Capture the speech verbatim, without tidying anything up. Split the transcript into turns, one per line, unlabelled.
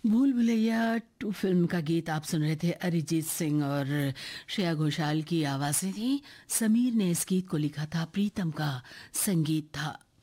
भूल Bhulaiyaa to film का गीत आप सुन रहे थे। अरिजीत सिंह और श्रेया घोषाल की आवाजें थी। समीर ने इस गीत को लिखा था, प्रीतम का संगीत था।